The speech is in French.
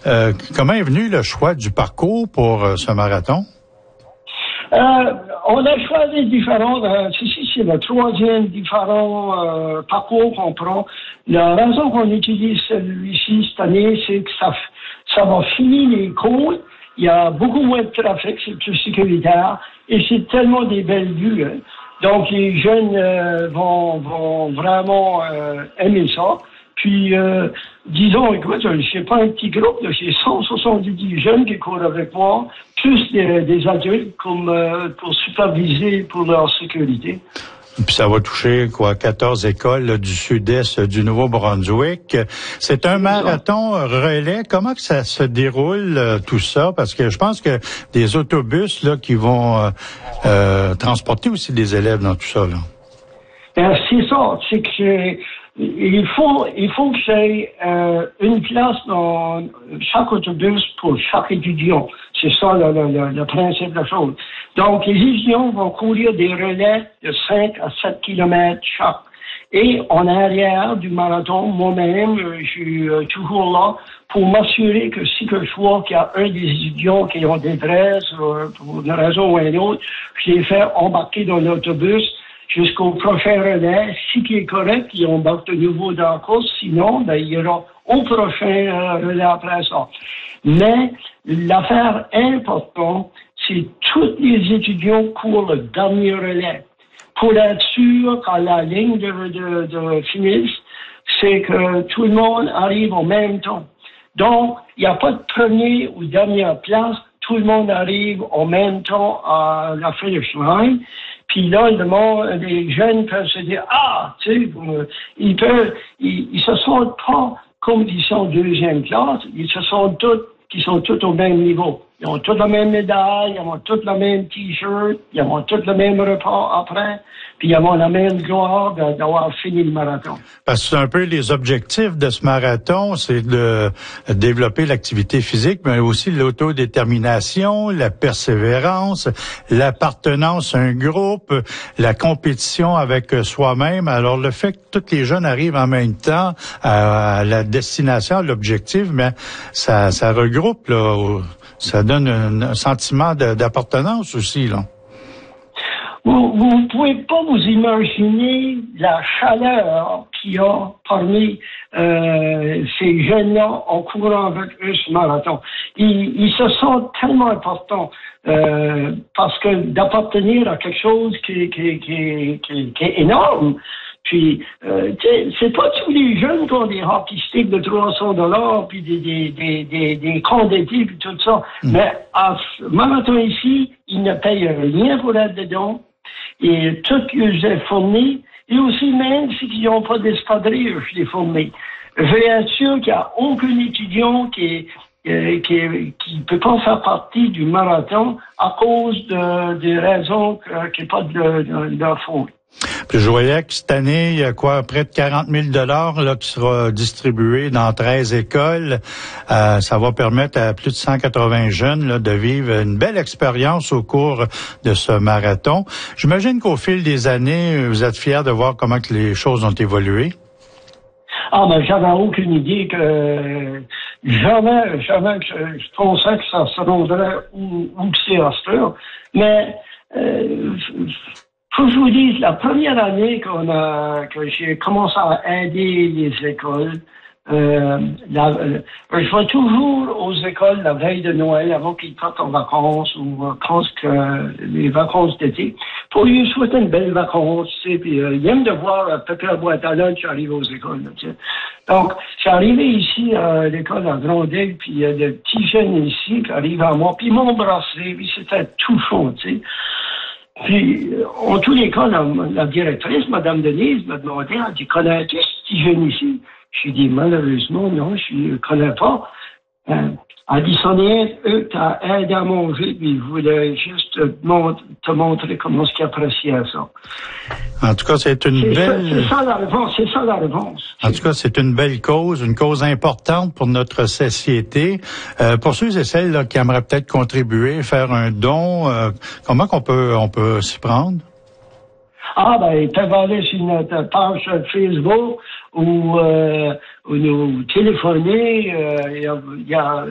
Comment est venu le choix du parcours pour ce marathon? On a choisi différents. Ceci, c'est le troisième différent parcours qu'on prend. La raison qu'on utilise celui-ci cette année, c'est que ça va finir les côtes. Il y a beaucoup moins de trafic, c'est plus sécuritaire. Et c'est tellement des belles vues. Hein. Donc, les jeunes vont vraiment aimer ça. Puis, disons, écoute, c'est pas un petit groupe, c'est 170 jeunes qui courent avec moi, plus des adultes pour superviser pour leur sécurité. Puis ça va toucher 14 écoles là, du sud-est du Nouveau-Brunswick. C'est un marathon relais. Comment que ça se déroule tout ça? Parce que je pense que des autobus là qui vont transporter aussi des élèves dans tout ça. Là. C'est ça. C'est que il faut que j'ai une place dans chaque autobus pour chaque étudiant. C'est ça le principe de la chose. Donc, les étudiants vont courir des relais de 5 à 7 kilomètres chaque. Et en arrière du marathon, moi-même, je suis toujours là pour m'assurer que si que je vois qu'il y a un des étudiants qui ont des détresse pour une raison ou une autre, je les fais embarquer dans l'autobus jusqu'au prochain relais. Si qui est correct, ils embarquent de nouveau dans la course. Sinon, il y aura au prochain relais après ça. Mais l'affaire importante, c'est tous les étudiants courent le dernier relais. Pour être sûr qu'à la ligne de finish, c'est que tout le monde arrive en même temps. Donc, il n'y a pas de premier ou dernière place. Tout le monde arrive en même temps à la finish line. Puis là, les jeunes peuvent se dire, tu sais, ils se sentent pas comme ils sont deuxième classe, ils se sentent tous au même niveau. Ils ont tous la même médaille, ils ont tous le même t-shirt, ils ont tous le même repas après, puis ils ont la même gloire d'avoir fini le marathon. Parce que c'est un peu les objectifs de ce marathon, c'est de développer l'activité physique, mais aussi l'autodétermination, la persévérance, l'appartenance à un groupe, la compétition avec soi-même. Alors, le fait que tous les jeunes arrivent en même temps à la destination, à l'objectif, mais ça regroupe, là, ça donne un sentiment d'appartenance aussi, là. Vous pouvez pas vous imaginer la chaleur qu'il y a parmi ces jeunes-là en courant avec eux ce marathon. Ils se sentent tellement importants parce que d'appartenir à quelque chose qui est énorme. Puis, c'est pas tous les jeunes qui ont des hockey sticks de $300 puis des camps d'été puis tout ça. Mais à ce marathon ici, ils ne payent rien pour être dedans. Et tout qu'ils ont fourni, et aussi même s'ils n'ont pas d'espadrille, je les fournis. Je vais être sûr qu'il n'y a aucun étudiant qui peut pas faire partie du marathon à cause des raisons qui n'est pas de leur faute. Puis je voyais que cette année, il y a près de 40 000 $ là, qui sera distribué dans 13 écoles. Ça va permettre à plus de 180 jeunes là, de vivre une belle expérience au cours de ce marathon. J'imagine qu'au fil des années, vous êtes fiers de voir comment que les choses ont évolué. Ben, j'avais aucune idée que jamais que je pensais que ça se rendrait où c'est à ce heure. Mais faut que je vous dise, la première année que j'ai commencé à aider les écoles, je vais toujours aux écoles la veille de Noël avant qu'ils partent en vacances ou quand les vacances d'été pour lui souhaiter une belle vacance, tu sais, puis il aime de voir à peu près la boîte à lunch arriver aux écoles, tu sais. Donc, je suis arrivé ici à l'école à Grondel, puis il y a des petits jeunes ici qui arrivent à moi, puis ils m'ont embrassé, puis c'était touchant, tu sais. Puis, en tous les cas, la directrice, Mme Denise, m'a demandé, elle dit, connais-tu ce petit jeune ici? Je lui ai dit, malheureusement, non, je ne connais pas. Elle dit, Sonia, eux, t'as aidé à manger, puis ils voulaient juste te montrer comment ce qu'ils appréciaient ça. En tout cas, c'est ça la réponse. En tout cas, c'est une belle cause, une cause importante pour notre société. Pour ceux et celles là, qui aimeraient peut-être contribuer, faire un don, comment qu'on peut s'y prendre? Ils peuvent aller sur notre page Facebook ou nous téléphoner. Il y a